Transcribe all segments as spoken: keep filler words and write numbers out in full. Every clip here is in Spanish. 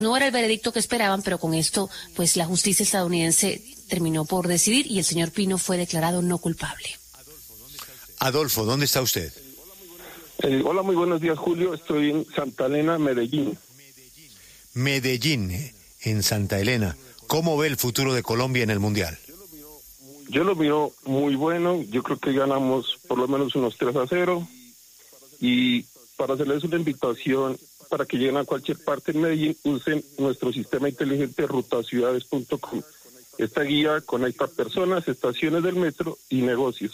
No era el veredicto que esperaban, pero con esto, pues la justicia estadounidense terminó por decidir y el señor Pino fue declarado no culpable. Adolfo, ¿dónde está usted? Eh, hola, muy buenos días, Julio. Estoy en Santa Elena, Medellín. Medellín, en Santa Elena. ¿Cómo ve el futuro de Colombia en el Mundial? Yo lo miro muy bueno. Yo creo que ganamos por lo menos unos tres a cero. Y para hacerles una invitación para que lleguen a cualquier parte en Medellín, usen nuestro sistema inteligente rutaciudades punto com. Esta guía conecta personas, estaciones del metro y negocios.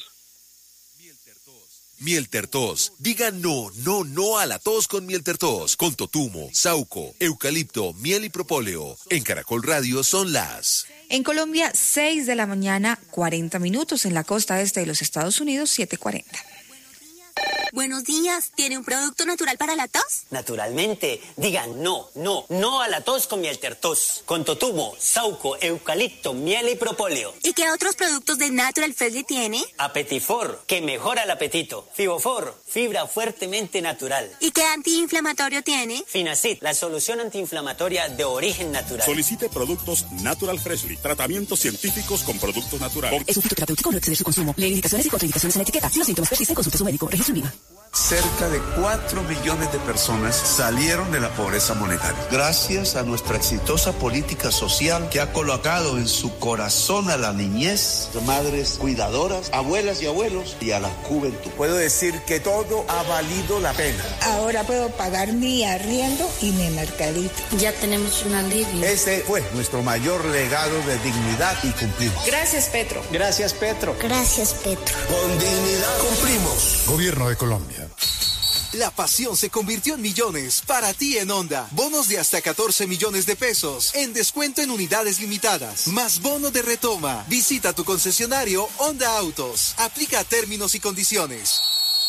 Miel Tertos. Diga no, no, no a la tos con Miel Tertos. Con totumo, sauco, eucalipto, miel y propóleo. En Caracol Radio son las... En Colombia, seis de la mañana, cuarenta minutos. En la costa este de los Estados Unidos, siete cuarenta. Buenos días, ¿tiene un producto natural para la tos? Naturalmente, digan no, no, no a la tos con Miel Tertos. Con totumo, sauco, eucalipto, miel y propóleo. ¿Y qué otros productos de Natural Freshly tiene? Apetifor, que mejora el apetito. Fibofor, fibra fuertemente natural. ¿Y qué antiinflamatorio tiene? Finacid, la solución antiinflamatoria de origen natural. Solicite productos Natural Freshly, tratamientos científicos con productos naturales. Es un fitoterapéutico, no exceder su consumo. Lee indicaciones y contraindicaciones en la etiqueta. Si los síntomas persisten, consulte a su médico. Registro en I V A. Cerca de cuatro millones de personas salieron de la pobreza monetaria. Gracias a nuestra exitosa política social que ha colocado en su corazón a la niñez, madres cuidadoras, abuelas y abuelos y a la juventud. Puedo decir que todo ha valido la pena. Ahora puedo pagar mi arriendo y mi mercadito. Ya tenemos un alivio. Este fue nuestro mayor legado de dignidad y cumplimos. Gracias, Petro. Gracias, Petro. Gracias, Petro. Con dignidad cumplimos. Gobierno de Colombia. La pasión se convirtió en millones para ti en Honda. Bonos de hasta catorce millones de pesos en descuento en unidades limitadas. Más bono de retoma. Visita tu concesionario Honda Autos. Aplica términos y condiciones.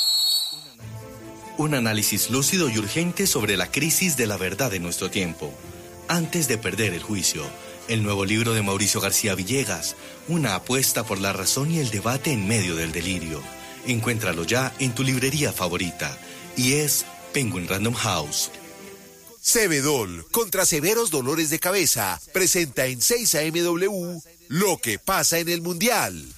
Un análisis lúcido y urgente sobre la crisis de la verdad de nuestro tiempo. Antes de perder el juicio. El nuevo libro de Mauricio García Villegas. Una apuesta por la razón y el debate en medio del delirio. Encuéntralo ya en tu librería favorita. Y es Penguin Random House. Cebedol, contra severos dolores de cabeza, presenta en seis A M W Lo que pasa en el Mundial.